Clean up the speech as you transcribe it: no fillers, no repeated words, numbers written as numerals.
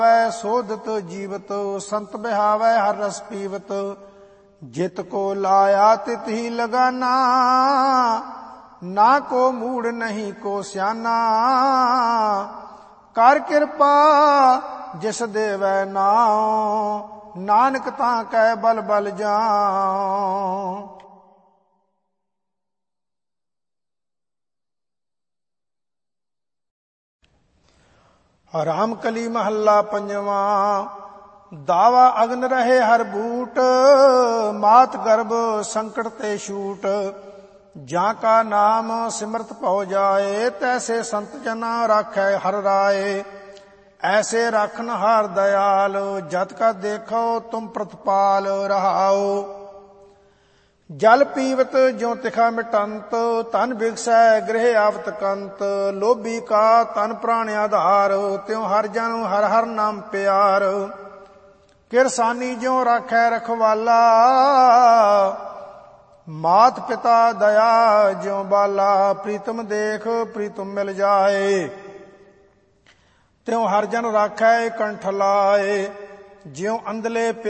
ਸੋਧਤ ਜੀਵਤ ਸੰਤ ਬਿਹਾਵੈ ਹਰ ਰਸ ਪੀਵਤ। ਜਿਤ ਕੋ ਲਾਇਆ ਤਿਤ ਹੀ ਲਗਾਨਾ ਨਾ ਕੋ ਮੂੜ ਨਹੀਂ ਕੋ ਸਿਆਨਾ। ਕਰ ਕਿਰਪਾ ਜਿਸ ਦੇਵੈ ਨਾਉ ਨਾਨਕ ਤਾਂ ਕੈ ਬਲ ਬਲ ਜਾਉ। ਰਾਮ ਕਲੀ ਮਹੱਲਾ ਪੰਜਵਾਂ। ਦਾਵਾ ਅਗਨ ਰਹੇ ਹਰ ਬੂਟ ਮਾਤ ਗਰਭ ਸੰਕਟ ਤੇ ਛੂਟ। ਜਾਂ ਕਾ ਨਾਮ ਸਿਮਰਤ ਭਉ ਜਾਏ ਤੈਸੇ ਸੰਤ ਜਨਾ ਰਾਖੈ ਹਰ ਰਾਏ। ਐਸੇ ਰਾਖਨ ਹਾਰ ਦਇਆਲ ਜਤ ਕਾ ਦੇਖੋ ਤੁਮ ਪ੍ਰਤਪਾਲ ਰਹਾਓ। ਜਲ ਪੀਵਤ ਜਿਉ ਤਿਖਾ ਮਿਟੰਤ ਤਨ ਬਿਗਸੈ ਗ੍ਰਹਿ ਆਵਤ ਕੰਤ। ਲੋਭੀ ਕਾ ਤਨ ਪ੍ਰਾਣ ਆਧਾਰ ਤਿਉ ਹਰ ਜਨ ਹਰ ਹਰ ਨਾਮ ਪਿਆਰ। ਕਿਰਸਾਨੀ ਜਿਉ ਰਾਖੈ ਰਖਵਾਲਾ ਮਾਤ ਪਿਤਾ ਦਇਆ ਜਿਉ ਬਾਲਾ। ਪ੍ਰੀਤਮ ਦੇਖ ਪ੍ਰੀਤਮ ਮਿਲ ਜਾਏ ਤਿਉ ਹਰ ਜਨ ਰਾਖੈ ਕੰਠ ਲਾਏ। ਜਿਉ ਅੰਧਲੇ